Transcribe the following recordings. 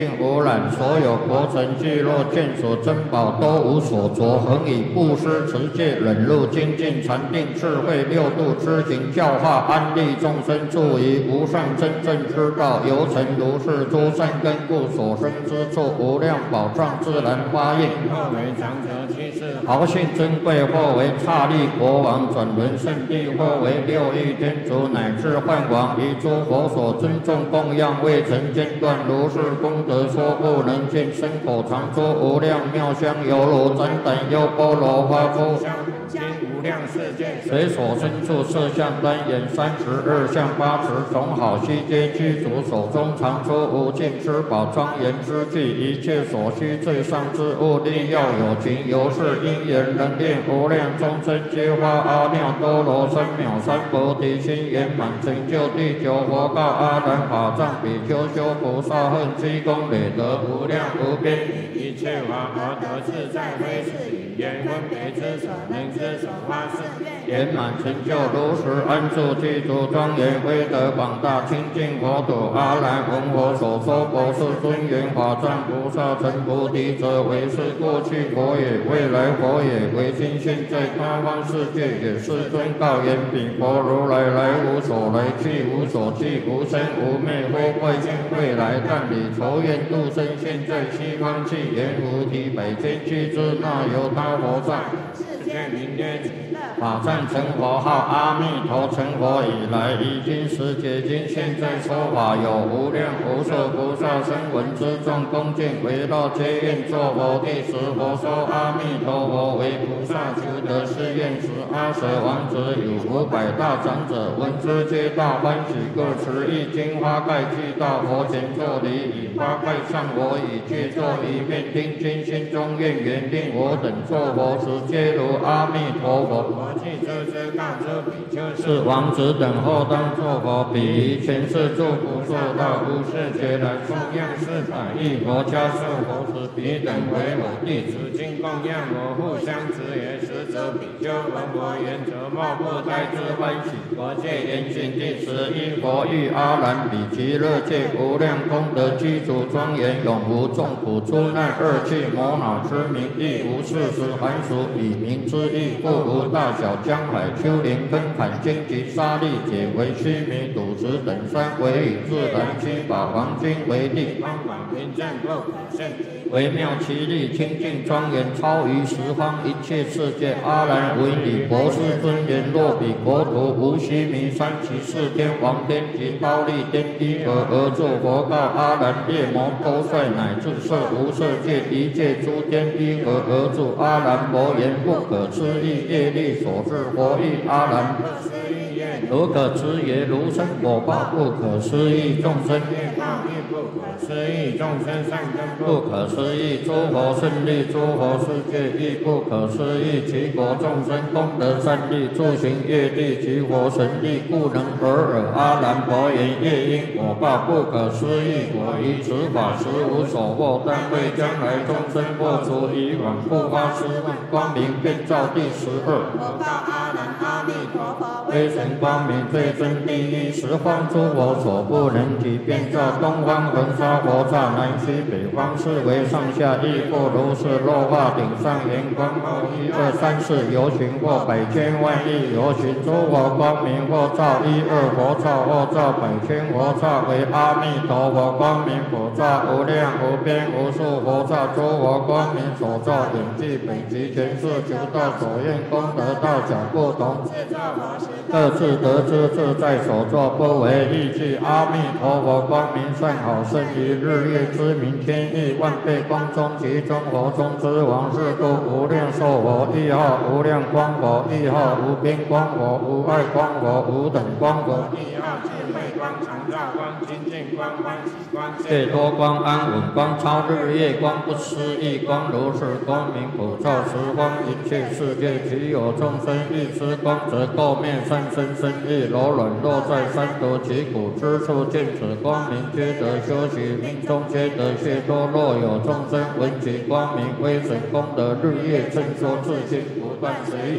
无染，所有国城聚落见所珍宝都无所着，恒以布施持戒忍辱精进禅定智慧六度知行教化安利众生，助于无上真正之道，由成如是诸善根故所生之处，无量宝藏自然发现。 或为长者居士， 豪信珍贵，或为刹利国王转轮圣地，或为六欲天竺乃至梵王，以诸佛所尊重供养，未曾间断，如是功德说不能尽，身口常说无量妙香，犹如展等优波罗花出今无量世界， 随所身处色相单眼32相8持，种好悉皆具足，手中常出无尽之宝，庄严之具，一切所需最上之物，力要有情，由是因缘能令无量众生皆发阿耨多罗三藐三菩提心，圆满成就第九佛告阿难法藏比丘修菩萨恨积功累德无量无边， 一切法而得自在，非是语言分别之所能之所发誓。 圆满成就如实安住具足庄严威德广大清净佛土，阿难闻我所说佛是尊严法藏菩萨成菩提者，为是过去佛也，未来佛也，为今现在他方世界也。世尊告言：彼佛如来来无所来，去无所去，无生无灭，非未见未来，但以仇怨度生，现在西方去，言无体百千俱之，那由他佛在。 世界名曰法藏成佛号阿弥陀，成佛以来，已经十解经，现在说法有无量无数菩萨声闻之众恭敬围绕皆愿作佛。第十佛说阿弥陀佛为菩萨求得是愿时，阿舍王子有500大长者闻之皆大欢喜，各持一经花盖具到佛前作礼，以花盖上我以具作一面，听经心中愿缘令我等作佛时，皆如阿弥陀佛。 我既知之告知比丘是王子等后当作佛，彼于前世诸不受道，无是觉来供养400亿佛家受佛时，彼等为我弟子， 今供养我互相持也。实则比丘闻我言，则莫不胎之欢喜。 佛戒严行第11佛欲阿难比其乐界无量功德具足庄严，永无众苦诸难恶趣魔恼之名，亦无事实寒暑以名之意，故无大小江海丘陵根坎荆棘沙砾解为须弥赌石等山，为以自然七宝黄金为地， 方广平正不可胜， 微妙其力清净庄严，超于十方一切世界。阿难闻以博士尊言：若彼国土无须弥山，其四天王天及忉利天依尔而作佛告阿难：夜魔多帅乃至色无色界一切诸天依尔而住。阿难佛言：不可思议业力所致。佛欲阿难：如可知也，如生果报不可思议，众生业报亦不可思议，众生善根不可思议，诸佛胜利，诸佛世界亦不可思议，其国众生功德善利，诸行业力，其佛神力，故能得尔。阿难佛言：业因果报不可思议，我于此法实无所获，但为将来众生破除以往不发思问，光明遍照第12。 我告阿难：阿弥陀佛， 微尘光明最真第一，十方诸佛所不能及，遍照东方恒沙佛刹，南西北方四维上下亦复如是。落化顶上圆光后1、2、3、4游行，或百千万亿游行，诸佛光明或照1、2佛刹，或照百千佛刹，为阿弥陀佛光明普照，无量无边无数佛刹，诸佛光明所照，远近北极全是求道所愿功德大小不同，各自得知自在所作，不为意趣。阿弥陀佛光明善好，胜于日月之明，天亿万倍光中，其中佛中之王，是故无量寿佛亦号无量光佛，亦号无边光佛，无碍光佛，无等光佛， 亦号智慧光、常照光、清净光、欢喜光、 解脱光、安稳光、超日月光、不思议光，如是光明普照十方一切世界。其有众生欲知光，则垢面善身身意柔软，落在三途其苦之处，见此光明，皆得修习，命中皆得解脱。若有众生闻其光明，微尘功德日夜称说自心，不断随意所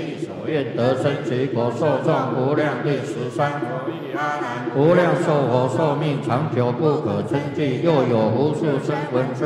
愿得生其果，寿状无量。第13。 阿难， 无量寿佛寿命长久不可称计，又有无数声闻